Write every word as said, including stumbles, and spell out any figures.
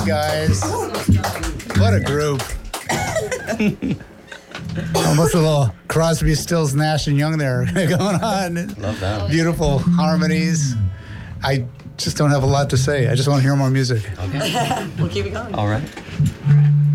guys. What a group. Almost a little Crosby, Stills, Nash and Young there going on. Love that. Beautiful harmonies. I just don't have a lot to say. I just want to hear more music. Okay. We'll keep it going. All right.